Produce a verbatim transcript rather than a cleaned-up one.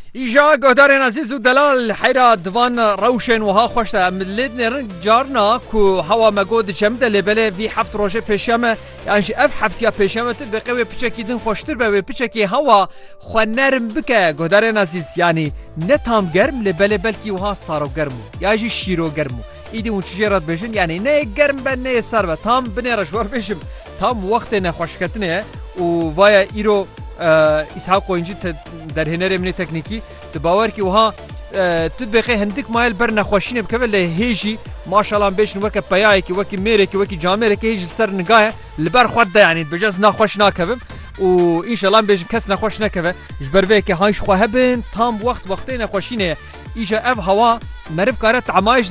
ایجا گهدارین عزیز و دلال حیرا دوان روشن و ها خوشته ملید نرن جارنا کو هوا مگود جمده لبله وی هفت روزه پیشمه یعنی اف هفتیا پیشمه تد بقوی پیچکی دن خوشتر به پیچکی هوا خو نرم بکه گهدارین عزیز یعنی نه تام گرم لبله بلکی و ها سارو گرمو یعنی شیرو گرمو ایدی اون چجرات بشن یعنی نه گرم به نه سر و تام بنرشوار بشم تام وقت نه خوشکتنه و وای ایرو اسحاق وینجی در هنر امنی تکنیکی تباور کی وها تطبیقی هندک مایل بر نخوشینه بکول هیجی ماشاءالله بیشن وک پیای کی وک میره کی وک جامره کی هیج سر نگاه لبر خود یعنی بجاز نخوش ناکوم و ان شاء الله بیش کس نخوش نکوه جبر به کی هایش خو هبن تام وقت وقتی نخوشینه ایجا اف هوا مرب کارت عمایش